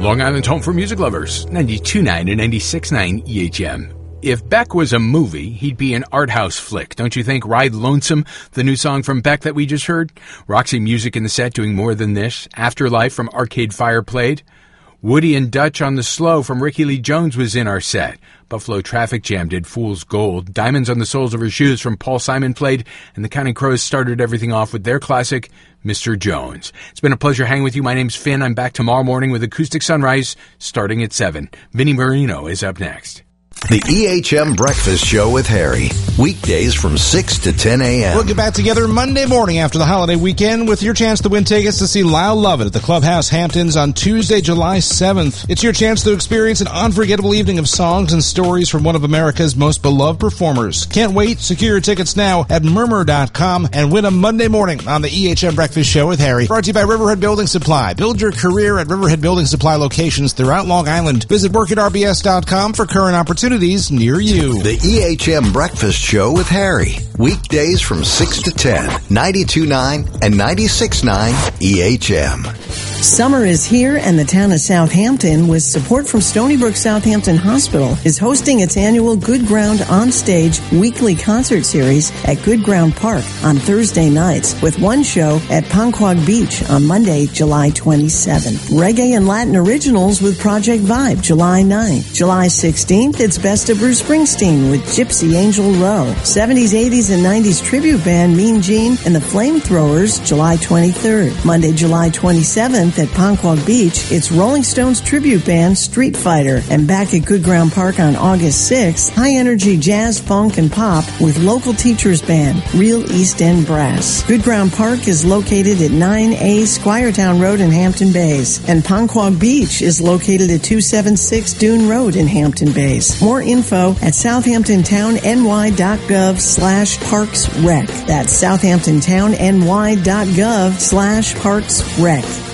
Long Island's home for music lovers, 92.9 and 96.9 EHM. If Beck was a movie, he'd be an art house flick. Don't you think? Ride Lonesome, the new song from Beck that we just heard? Roxy Music in the set doing more than this. Afterlife from Arcade Fire played. Woody and Dutch on the Slow from Ricky Lee Jones was in our set. Buffalo Traffic Jam did Fool's Gold. Diamonds on the Soles of Her Shoes from Paul Simon played. And the Counting Crows started everything off with their classic, Mr. Jones. It's been a pleasure hanging with you. My name's Finn. I'm back tomorrow morning with Acoustic Sunrise starting at 7. Vinnie Marino is up next. The EHM Breakfast Show with Harry. Weekdays from 6 to 10 a.m. We'll get back together Monday morning after the holiday weekend with your chance to win tickets to see Lyle Lovett at the Clubhouse Hamptons on Tuesday, July 7th. It's your chance to experience an unforgettable evening of songs and stories from one of America's most beloved performers. Can't wait. Secure your tickets now at murmur.com and win a Monday morning on the EHM Breakfast Show with Harry. Brought to you by Riverhead Building Supply. Build your career at Riverhead Building Supply locations throughout Long Island. Visit workatrbs.com for current opportunities near you. The EHM Breakfast Show with Harry. Weekdays from 6 to 10. 92.9 and 96.9 EHM. Summer is here, and the town of Southampton, with support from Stony Brook Southampton Hospital, is hosting its annual Good Ground On-Stage weekly concert series at Good Ground Park on Thursday nights, with one show at Ponquag Beach on Monday, July 27th. Reggae and Latin originals with Project Vibe, July 9th. July 16th, it's Best of Bruce Springsteen with Gypsy Angel Row. 70s, 80s, and 90s tribute band Mean Gene and the Flamethrowers, July 23rd. Monday, July 27th, at Ponquag Beach, it's Rolling Stones tribute band Street Fighter. And back at Good Ground Park on August 6th, high-energy jazz, funk, and pop with local teachers band Real East End Brass. Good Ground Park is located at 9A Squiretown Road in Hampton Bays, and Ponquag Beach is located at 276 Dune Road in Hampton Bays. More info at southamptontowny.gov/parksrec. That's southamptontowny.gov/parksrec.